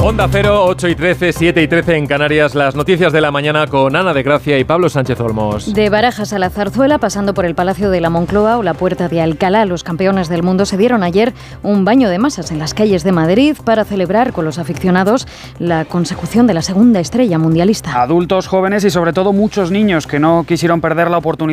Onda Cero, 8 y 13, 7 y 13 en Canarias. Las noticias de la mañana con Ana de Gracia y Pablo Sánchez Olmos. De Barajas a la Zarzuela, pasando por el Palacio de la Moncloa o la Puerta de Alcalá, los campeones del mundo se dieron ayer un baño de masas en las calles de Madrid para celebrar con los aficionados la consecución de la segunda estrella mundialista. Adultos, jóvenes y sobre todo muchos niños que no quisieron perder la oportunidad